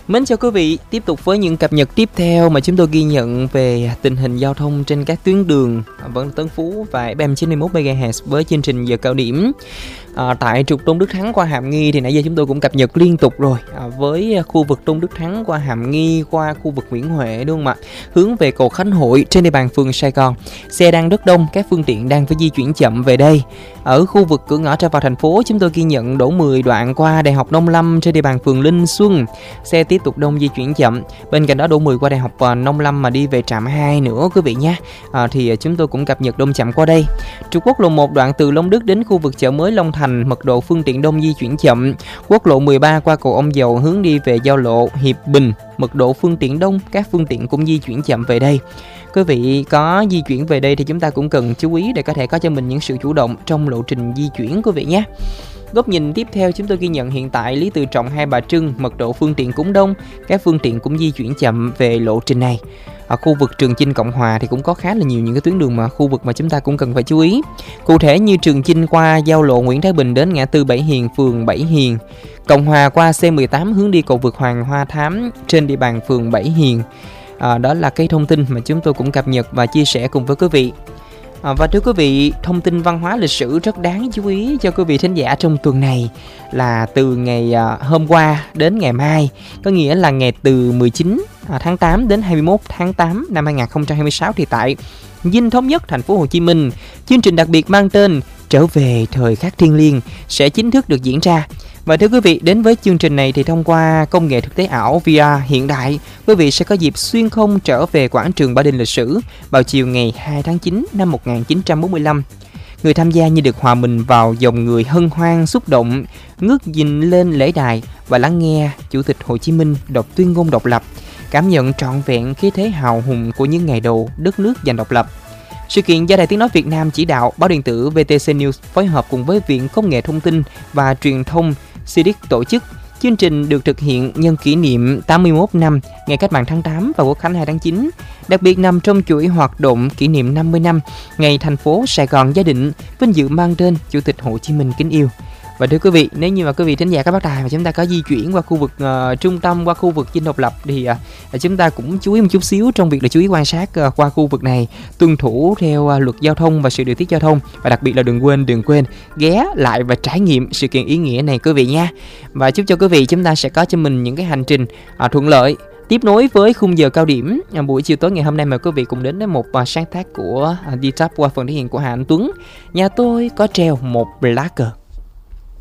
Mến chào quý vị, tiếp tục với những cập nhật tiếp theo mà chúng tôi ghi nhận về tình hình giao thông trên các tuyến đường vẫn Tân Phú và FM 91 MHz với chương trình giờ cao điểm. Tại trục Tôn Đức Thắng qua Hàm Nghi thì nãy giờ chúng tôi cũng cập nhật liên tục rồi, với khu vực Tôn Đức Thắng qua Hàm Nghi, qua khu vực Nguyễn Huệ đúng không ạ, hướng về cầu Khánh Hội trên địa bàn phường Sài Gòn, xe đang rất đông, các phương tiện đang phải di chuyển chậm về đây. Ở khu vực cửa ngõ ra vào thành phố, chúng tôi ghi nhận đổ 10 đoạn qua Đại học Nông Lâm trên địa bàn phường Linh Xuân, xe tiếp tục đông, di chuyển chậm. Bên cạnh đó đổ 10 qua Đại học Nông Lâm mà đi về trạm 2 nữa quý vị nhé, thì chúng tôi cũng cập nhật đông chậm qua đây. Trục quốc lộ 1 đoạn từ Long Đức đến khu vực chợ mới Long Thành, mật độ phương tiện đông, di chuyển chậm. Quốc lộ 13 qua cầu Ông Dầu hướng đi về giao lộ Hiệp Bình, mật độ phương tiện đông, các phương tiện cũng di chuyển chậm về đây. Quý vị có di chuyển về đây thì chúng ta cũng cần chú ý để có thể có cho mình những sự chủ động trong lộ trình di chuyển quý vị nhé. Góc nhìn tiếp theo chúng tôi ghi nhận hiện tại Lý Tự Trọng, Hai Bà Trưng, mật độ phương tiện cũng đông, các phương tiện cũng di chuyển chậm về lộ trình này. Ở khu vực Trường Chinh, Cộng Hòa thì cũng có khá là nhiều những cái tuyến đường mà khu vực mà chúng ta cũng cần phải chú ý. Cụ thể như Trường Chinh qua giao lộ Nguyễn Thái Bình đến ngã tư Bảy Hiền, phường Bảy Hiền. Cộng Hòa qua C18 hướng đi cầu vượt Hoàng Hoa Thám trên địa bàn phường Bảy Hiền. Đó là cái thông tin mà chúng tôi cũng cập nhật và chia sẻ cùng với quý vị. Và thưa quý vị, thông tin văn hóa lịch sử rất đáng chú ý cho quý vị thính giả trong tuần này là từ ngày hôm qua đến ngày mai, có nghĩa là ngày từ 19 tháng 8 đến 21 tháng 8 năm 2026 thì tại Dinh Thống Nhất, thành phố Hồ Chí Minh, chương trình đặc biệt mang tên Trở về thời khắc thiêng liêng sẽ chính thức được diễn ra. Và thưa quý vị, đến với chương trình này thì thông qua công nghệ thực tế ảo VR hiện đại, quý vị sẽ có dịp xuyên không trở về quảng trường Ba Đình lịch sử vào chiều ngày 2 tháng 9 năm 1945. Người tham gia như được hòa mình vào dòng người hân hoan xúc động, ngước nhìn lên lễ đài và lắng nghe Chủ tịch Hồ Chí Minh đọc tuyên ngôn độc lập, cảm nhận trọn vẹn khí thế hào hùng của những ngày đầu đất nước giành độc lập. Sự kiện do Đài Tiếng Nói Việt Nam chỉ đạo, báo điện tử VTC News phối hợp cùng với Viện Công nghệ Thông tin và Truyền thông CIDIC tổ chức. Chương trình được thực hiện nhân kỷ niệm 81 năm ngày Cách mạng tháng 8 và Quốc khánh 2 tháng 9, đặc biệt nằm trong chuỗi hoạt động kỷ niệm 50 năm ngày thành phố Sài Gòn gia định, vinh dự mang tên Chủ tịch Hồ Chí Minh kính yêu. Và thưa quý vị, nếu như mà quý vị thính giả các bác đài mà chúng ta có di chuyển qua khu vực trung tâm, qua khu vực Dinh Độc Lập thì chúng ta cũng chú ý một chút xíu trong việc là chú ý quan sát qua khu vực này, tuân thủ theo luật giao thông và sự điều tiết giao thông, và đặc biệt là đừng quên ghé lại và trải nghiệm sự kiện ý nghĩa này quý vị nha. Và chúc cho quý vị chúng ta sẽ có cho mình những cái hành trình thuận lợi tiếp nối với khung giờ cao điểm. Buổi chiều tối ngày hôm nay mời quý vị cùng đến với một sáng tác của D-Tap qua phần thể hiện của Hà Anh Tuấn. Nhà tôi có treo một lá cờ.